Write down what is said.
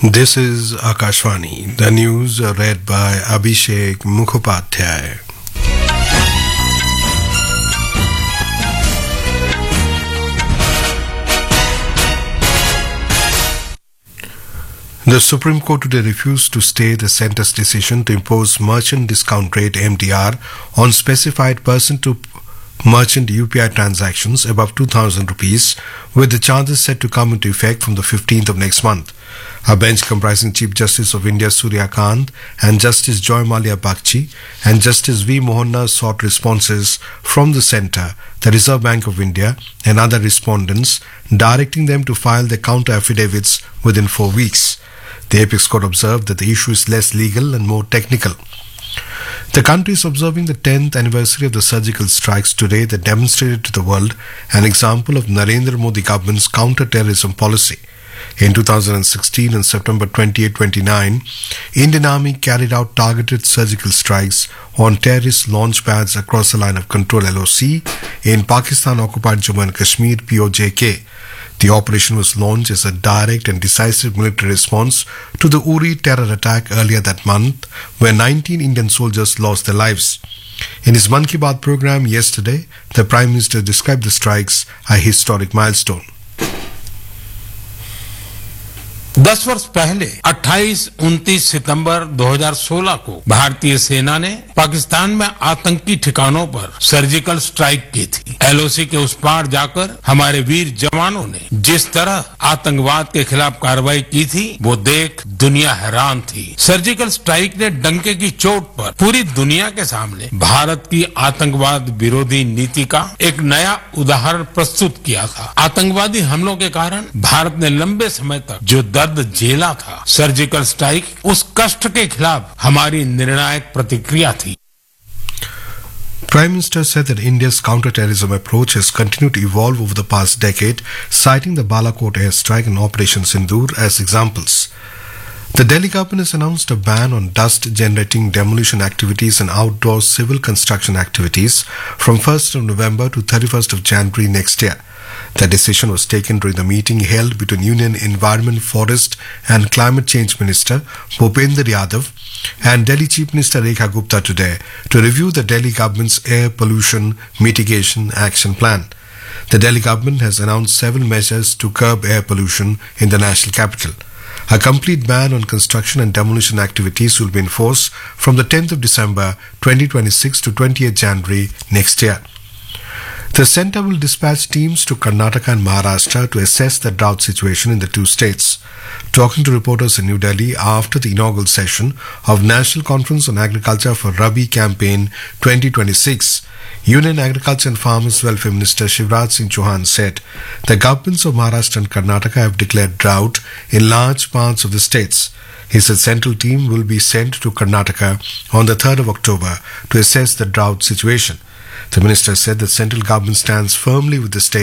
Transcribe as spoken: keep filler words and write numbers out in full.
This is Akashvani. The news are read by Abhishek Mukhopadhyay. The Supreme Court today refused to stay the centre's decision to impose merchant discount rate M D R on specified person-to-merchant U P I transactions above two thousand rupees, with the charges set to come into effect from the fifteenth of next month. A bench comprising Chief Justice of India Surya Kant and Justice Joy Malia Bagchi and Justice V. Mohanna sought responses from the Centre, the Reserve Bank of India and other respondents, directing them to file their counter affidavits within four weeks. The Apex Court observed that the issue is less legal and more technical. The country is observing the tenth anniversary of the surgical strikes today that demonstrated to the world an example of Narendra Modi government's counter-terrorism policy. In two thousand sixteen and September twenty-eight to twenty-nine, Indian Army carried out targeted surgical strikes on terrorist launch pads across the line of control L O C in Pakistan-occupied Jammu and Kashmir P O J K. The operation was launched as a direct and decisive military response to the Uri terror attack earlier that month, where nineteen Indian soldiers lost their lives. In his Mann Ki Baat program yesterday, the Prime Minister described the strikes a historic milestone. दस वर्ष पहले अट्ठाईस उनतीस सितंबर दो हज़ार सोलह को भारतीय सेना ने पाकिस्तान में आतंकी ठिकानों पर सर्जिकल स्ट्राइक की थी। एल ओ सी के उस पार जाकर हमारे वीर जवानों ने जिस तरह आतंकवाद के खिलाफ कार्रवाई की थी, वो देख दुनिया हैरान थी। सर्जिकल स्ट्राइक ने डंके की चोट पर पूरी दुनिया के सामने भारत की आतंकवाद विरोधी नीति का एक नया उदाहरण प्रस्तुत किया था। आतंकवादी हमलों के कारण भारत ने लंबे समय तक जो दर्द झेला था, सर्जिकल स्ट्राइक उस कष्ट के खिलाफ हमारी निर्णायक प्रतिक्रिया थी। Prime Minister said that India's counter-terrorism approach has continued to evolve over the past decade, citing the Balakot airstrike and Operation Sindoor as examples. The Delhi government has announced a ban on dust-generating demolition activities and outdoor civil construction activities from first of November to thirty-first of January next year. The decision was taken during the meeting held between Union Environment, Forest and Climate Change Minister Bhupender Yadav and Delhi Chief Minister Rekha Gupta today to review the Delhi government's air pollution mitigation action plan. The Delhi government has announced several measures to curb air pollution in the national capital. A complete ban on construction and demolition activities will be enforced from the tenth of December twenty twenty-six to twentieth of January next year. The centre will dispatch teams to Karnataka and Maharashtra to assess the drought situation in the two states. Talking to reporters in New Delhi after the inaugural session of National Conference on Agriculture for Rabi Campaign twenty twenty-six, Union Agriculture and Farmers Welfare Minister Shivraj Singh Chauhan said the governments of Maharashtra and Karnataka have declared drought in large parts of the states. He said central team will be sent to Karnataka on the third of October to assess the drought situation. The minister said that central government stands firmly with the state